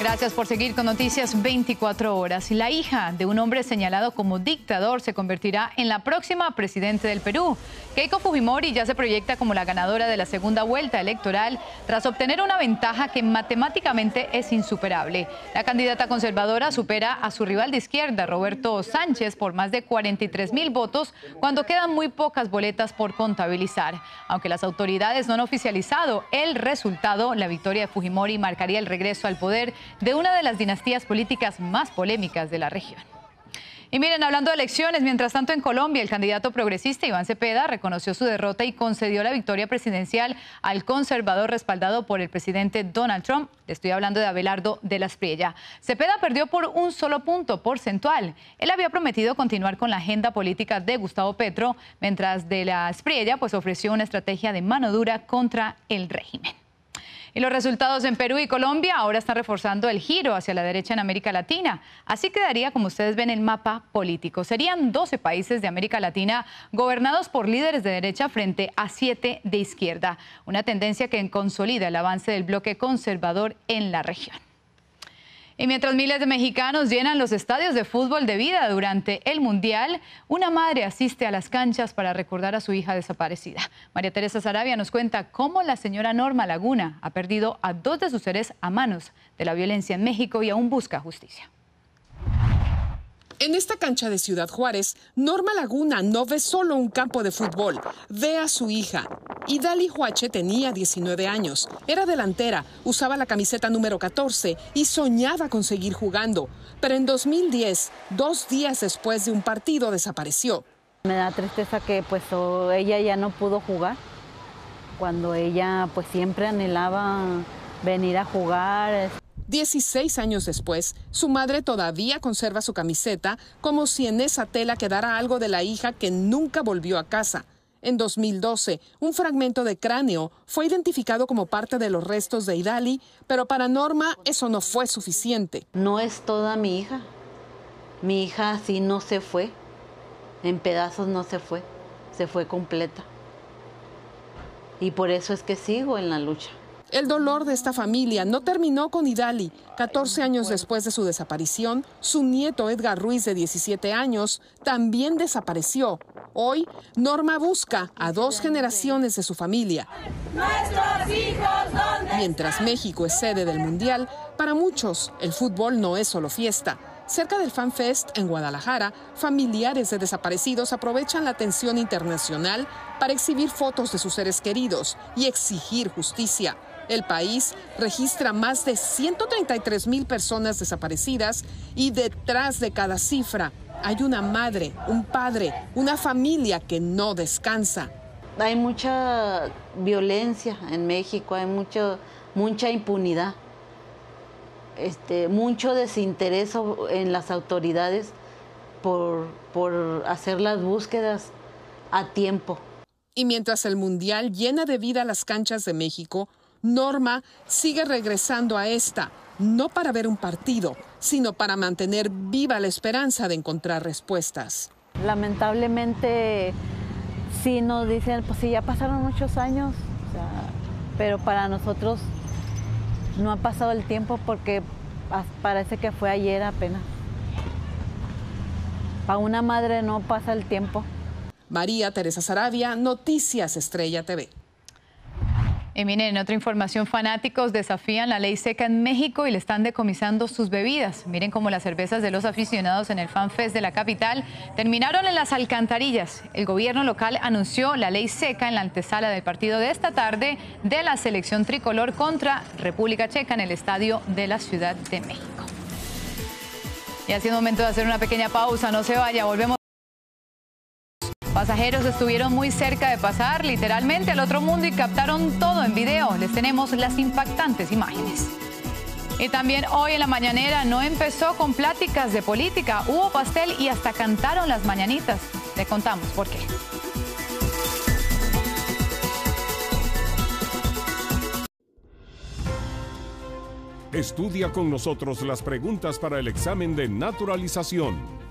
Gracias por seguir con Noticias 24 Horas. La hija de un hombre señalado como dictador se convertirá en la próxima presidente del Perú. Keiko Fujimori ya se proyecta como la ganadora de la segunda vuelta electoral tras obtener una ventaja que matemáticamente es insuperable. La candidata conservadora supera a su rival de izquierda, Roberto Sánchez, por más de 43.000 votos cuando quedan muy pocas boletas por contabilizar. Aunque las autoridades no han oficializado el resultado, la victoria de Fujimori marcaría el regreso al poder de una de las dinastías políticas más polémicas de la región. Y miren, hablando de elecciones, mientras tanto en Colombia, el candidato progresista Iván Cepeda reconoció su derrota y concedió la victoria presidencial al conservador respaldado por el presidente Donald Trump. Le estoy hablando de Abelardo de la Espriella. Cepeda perdió por un solo punto porcentual. Él había prometido continuar con la agenda política de Gustavo Petro, mientras de la Espriella ofreció una estrategia de mano dura contra el régimen. Y los resultados en Perú y Colombia ahora están reforzando el giro hacia la derecha en América Latina. Así quedaría, como ustedes ven, el mapa político. Serían 12 países de América Latina gobernados por líderes de derecha frente a 7 de izquierda. Una tendencia que consolida el avance del bloque conservador en la región. Y mientras miles de mexicanos llenan los estadios de fútbol de vida durante el Mundial, una madre asiste a las canchas para recordar a su hija desaparecida. María Teresa Saravia nos cuenta cómo la señora Norma Laguna ha perdido a 2 de sus seres a manos de la violencia en México y aún busca justicia. En esta cancha de Ciudad Juárez, Norma Laguna no ve solo un campo de fútbol, ve a su hija. Idali Huache tenía 19 años, era delantera, usaba la camiseta número 14 y soñaba con seguir jugando. Pero en 2010, 2 días después de un partido, desapareció. Me da tristeza que ella ya no pudo jugar, cuando ella siempre anhelaba venir a jugar. 16 años después, su madre todavía conserva su camiseta como si en esa tela quedara algo de la hija que nunca volvió a casa. En 2012, un fragmento de cráneo fue identificado como parte de los restos de Idali, pero para Norma eso no fue suficiente. No es toda mi hija. Mi hija así no se fue. En pedazos no se fue completa. Y por eso es que sigo en la lucha. El dolor de esta familia no terminó con Idali. 14 años después de su desaparición, su nieto Edgar Ruiz, de 17 años, también desapareció. Hoy, Norma busca a 2 generaciones de su familia. ¡Nuestros hijos, ¿dónde están? Mientras México es sede del Mundial, para muchos el fútbol no es solo fiesta. Cerca del Fan Fest en Guadalajara, familiares de desaparecidos aprovechan la atención internacional para exhibir fotos de sus seres queridos y exigir justicia. El país registra más de 133.000 personas desaparecidas y detrás de cada cifra hay una madre, un padre, una familia que no descansa. Hay mucha violencia en México, hay mucha impunidad, mucho desinterés en las autoridades por hacer las búsquedas a tiempo. Y mientras el Mundial llena de vida las canchas de México, Norma sigue regresando a esta, no para ver un partido, sino para mantener viva la esperanza de encontrar respuestas. Lamentablemente, sí nos dicen, sí, ya pasaron muchos años, pero para nosotros no ha pasado el tiempo porque parece que fue ayer apenas. Para una madre no pasa el tiempo. María Teresa Saravia, Noticias Estrella TV. Y miren, en otra información, fanáticos desafían la ley seca en México y le están decomisando sus bebidas. Miren cómo las cervezas de los aficionados en el Fan Fest de la capital terminaron en las alcantarillas. El gobierno local anunció la ley seca en la antesala del partido de esta tarde de la selección tricolor contra República Checa en el estadio de la Ciudad de México. Y ha sido momento de hacer una pequeña pausa, no se vaya, volvemos. Pasajeros estuvieron muy cerca de pasar literalmente al otro mundo y captaron todo en video. Les tenemos las impactantes imágenes. Y también hoy en la mañanera no empezó con pláticas de política, hubo pastel y hasta cantaron las mañanitas. Le contamos por qué. Estudia con nosotros las preguntas para el examen de naturalización.